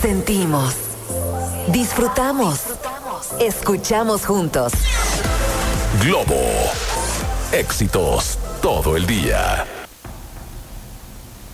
sentimos, disfrutamos, escuchamos juntos. Globo. Éxitos todo el día.